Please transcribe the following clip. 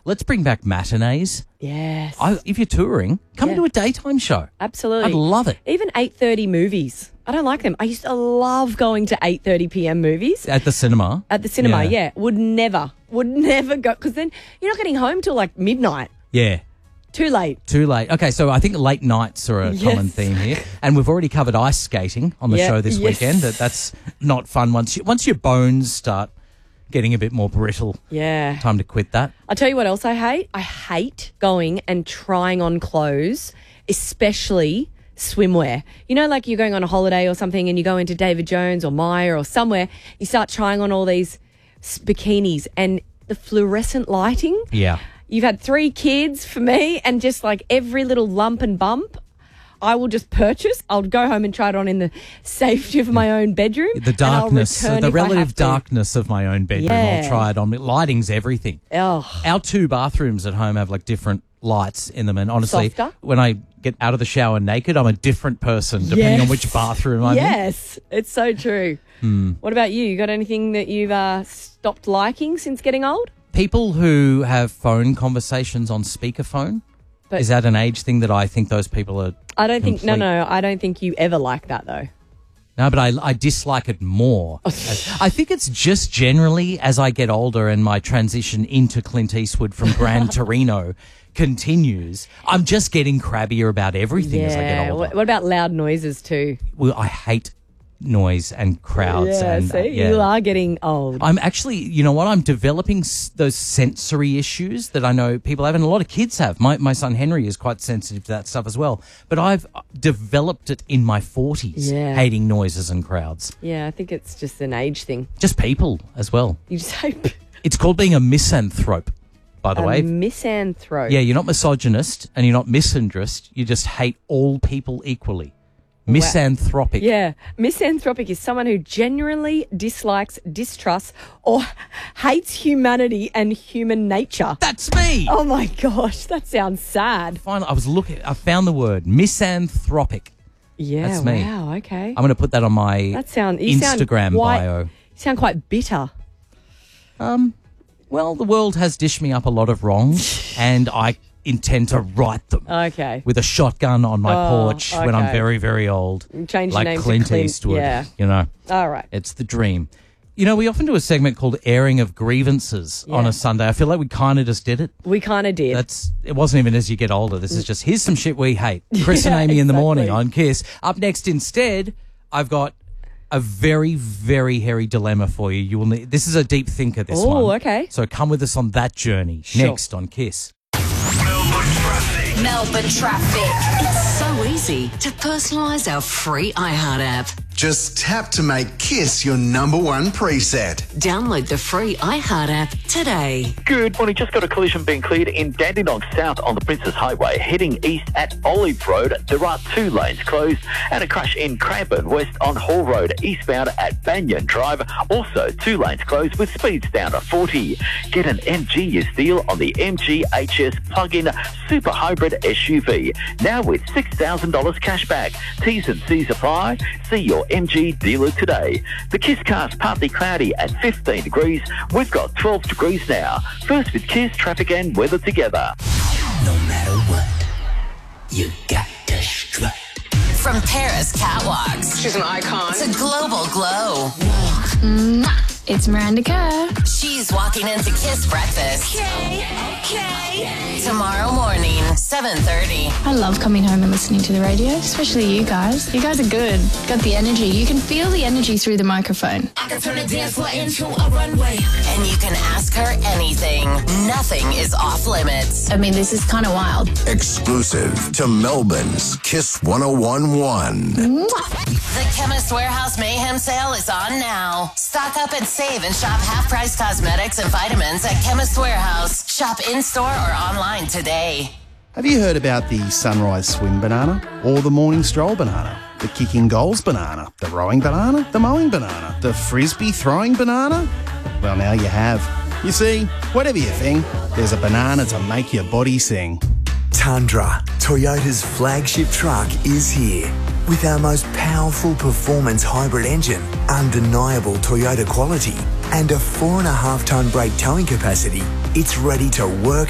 let's bring back matinees. Yes. If you're touring, come to a daytime show. Absolutely. I'd love it. Even 8:30 movies. I don't like them. I used to love going to 8:30 p.m. movies. At the cinema? At the cinema, yeah. Would never go, because then you're not getting home till like midnight. Yeah. Too late. Okay, so I think late nights are a common theme here. And we've already covered ice skating on the show this weekend. That's not fun once your bones start getting a bit more brittle. Yeah. Time to quit that. I'll tell you what else I hate. I hate going and trying on clothes, especially swimwear. You know, like you're going on a holiday or something and you go into David Jones or Myer or somewhere, you start trying on all these bikinis and the fluorescent lighting. Yeah. You've had 3 kids for me, and just like every little lump and bump, I will just purchase. I'll go home and try it on in the safety of my own bedroom. The darkness, the relative darkness of my own bedroom. Yeah. I'll try it on. Lighting's everything. Oh. Our 2 bathrooms at home have like different lights in them, and honestly, Softer? when I get out of the shower naked, I'm a different person depending on which bathroom I'm in. Yes, it's so true. What about you? You got anything that you've stopped liking since getting old? People who have phone conversations on speakerphone. Is that an age thing that I think those people are? I don't think. No. I don't think you ever like that though. No, but I dislike it more. I think it's just generally as I get older and my transition into Clint Eastwood from Gran Torino continues, I'm just getting crabbier about everything as I get older. What about loud noises too? Well, I hate noise and crowds. You are getting old. I'm actually, you know what, I'm developing those sensory issues that I know people have and a lot of kids have. My son Henry is quite sensitive to that stuff as well. But I've developed it in my 40s, hating noises and crowds. Yeah, I think it's just an age thing. Just people as well. You just hope. It's called being a misanthrope, by the way. A misanthrope. Yeah, you're not misogynist and you're not misandrist. You just hate all people equally. Misanthropic. Yeah. Misanthropic is someone who genuinely dislikes, distrusts, or hates humanity and human nature. That's me. Oh, my gosh. That sounds sad. Finally, I found the word. Misanthropic. Yeah. That's me. Wow. Okay. I'm going to put that on my Instagram bio. You sound quite bitter. Well, the world has dished me up a lot of wrongs, and I intend to right them. Okay. With a shotgun on my porch when I'm very, very old. Change like your name Clint to Clint Eastwood. Yeah. You know. All right. It's the dream. You know, we often do a segment called Airing of Grievances on a Sunday. I feel like we kind of just did it. We kind of did. It wasn't even as you get older. This is just, here's some shit we hate. Chris and Amy in the morning on Kiss. Up next instead, I've got a very, very hairy dilemma for you. You will need. This is a deep thinker, this one. Oh, okay. So come with us on that journey. Sure. Next on Kiss. Melbourne Traffic. It's so easy to personalise our free iHeart app. Just tap to make Kiss your number 1 preset. Download the free iHeart app today. Good morning. Just got a collision being cleared in Dandenong South on the Princess Highway. Heading east at Olive Road, there are 2 lanes closed, and a crash in Cranbourne West on Hall Road eastbound at Banyan Drive. Also 2 lanes closed with speeds down to 40. Get an MG deal on the MG HS plug-in super hybrid SUV. Now with $6,000 cash back. T's and C's apply. See your MG dealer today. The Kiss car's partly cloudy at 15 degrees. We've got 12 degrees now. First with Kiss, traffic and weather together. No matter what, you got to strut. From Paris catwalks. She's an icon. To global glow. It's Miranda Kerr. She's walking into Kiss breakfast. Okay. Tomorrow morning, 7:30. I love coming home and listening to the radio, especially you guys. You guys are good. Got the energy. You can feel the energy through the microphone. I can turn the dance floor into a runway. And you can ask her anything. Nothing is off limits. I mean, this is kind of wild. Exclusive to Melbourne's Kiss 101.1. The Chemist Warehouse Mayhem Sale is on now. Stock up and save and shop half-price cosmetics and vitamins at Chemist Warehouse. Shop in-store or online today. Have you heard about the sunrise swim banana or the morning stroll banana, the kicking goals banana, the rowing banana, the mowing banana, the frisbee throwing banana? Well, now you have. You see, whatever you think, there's a banana to make your body sing. Tundra, Toyota's flagship truck, is here. With our most powerful performance hybrid engine, undeniable Toyota quality, and a 4.5-tonne brake towing capacity, it's ready to work